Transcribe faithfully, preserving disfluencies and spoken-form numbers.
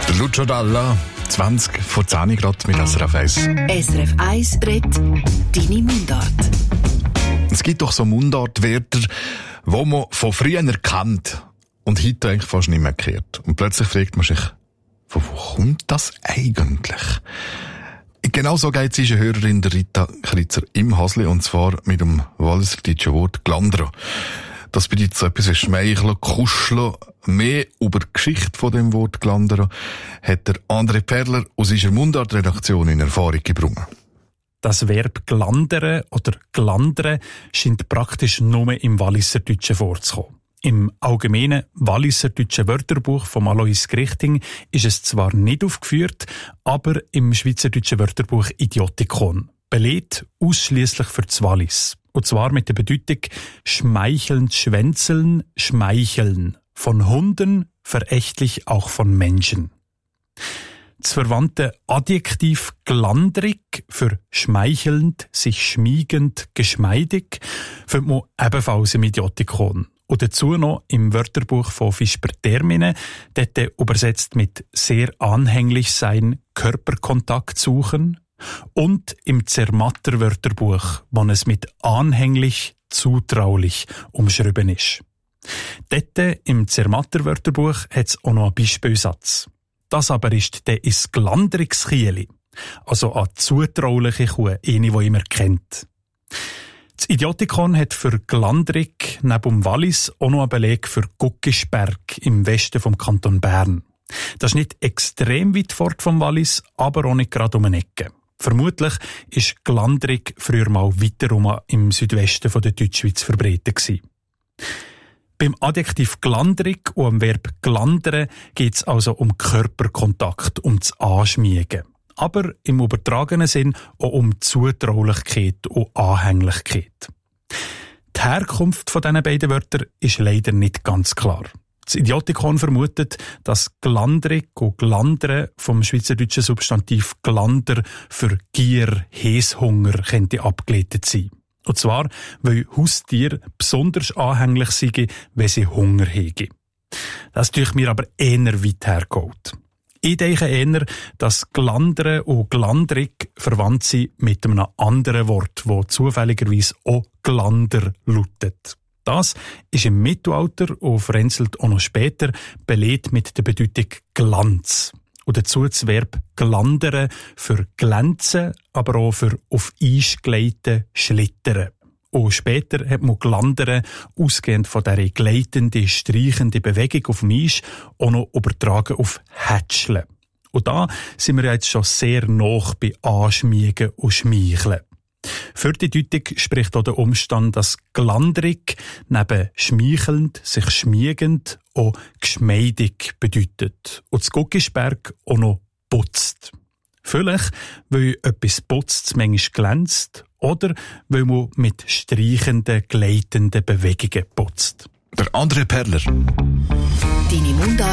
Der Lucio Dalla, zwanzig vor zehn Grad mit S R F eins. S R F eins redet deine Mundart. Es gibt doch so Mundartwörter, die man von früher kennt und heute eigentlich fast nicht mehr gehört. Und plötzlich fragt man sich, von wo kommt das eigentlich? Genau so geht es unsere Hörerin der Rita Kritzer im Hasli, und zwar mit dem walliserdeutschen Wort Glandra. Das bedeutet so etwas wie Schmeicheln, Kuscheln. Mehr über die Geschichte von dem Wort Glandra hat der André Perler aus unserer Mundart-Redaktion in Erfahrung gebracht. Das Verb glandere oder glandere scheint praktisch nur im Walliserdeutschen vorzukommen. Im allgemeinen Walliserdeutschen Wörterbuch von Alois Grichting ist es zwar nicht aufgeführt, aber im Schweizerdeutschen Wörterbuch Idiotikon, belegt ausschliesslich für das Wallis. Und zwar mit der Bedeutung schmeichelnd schwänzeln, schmeicheln. Von Hunden, verächtlich auch von Menschen. Das verwandte Adjektiv glandrig für schmeichelnd, sich schmiegend, geschmeidig findet man ebenfalls im Idiotikon. Und dazu noch im Wörterbuch von Fisper Termine, dort übersetzt mit sehr anhänglich sein, Körperkontakt suchen. Und im Zermatter Wörterbuch, wo es mit anhänglich, zutraulich umschrieben ist. Dort im Zermatter Wörterbuch hat es auch noch einen Beispielsatz. Das aber ist der is glandrigs Chieli, also eine zutrauliche Kuh, eine, die immer kennt. Das Idiotikon hat für glandrig neben dem Wallis auch noch einen Beleg für Guckisberg im Westen vom Kanton Bern. Das ist nicht extrem weit fort vom Wallis, aber auch nicht gerade um eine Ecke. Vermutlich ist glandrig früher mal weiterum im Südwesten von der Deutschschweiz verbreitet gewesen. Beim Adjektiv glandrig und am Verb glandere geht es also um Körperkontakt, um das Anschmiegen. Aber im übertragenen Sinn auch um Zutraulichkeit und Anhänglichkeit. Die Herkunft von diesen beiden Wörtern ist leider nicht ganz klar. Das Idiotikon vermutet, dass glandrig und glandere vom schweizerdeutschen Substantiv glander für Gier, Häshunger könnte abgeleitet sein. Und zwar, weil Haustiere besonders anhänglich sind, wenn sie Hunger haben. Das tue ich mir aber eher weit hergeholt. Ich denke eher, dass Glandere und Glandrig verwandt sind mit einem anderen Wort, das zufälligerweise auch Glander lautet. Das ist im Mittelalter und vereinzelt auch noch später belegt mit der Bedeutung Glanz. Und dazu das Verb glandere für glänzen, aber auch für auf Eis gleiten, schlittern. Und später hat man glandere, ausgehend von dieser gleitenden, streichenden Bewegung auf dem Eis, auch noch übertragen auf Hätscheln. Und da sind wir jetzt schon sehr nah bei Anschmiegen und Schmeicheln. Für die Deutung spricht auch der Umstand, dass glandrig neben schmeichelnd, sich schmiegend auch geschmeidig bedeutet. Und das Guckisberg auch noch putzt. Vielleicht, weil etwas putzt, manchmal glänzt, oder weil man mit streichenden, gleitenden Bewegungen putzt. Der André Perler. Deine Mundart.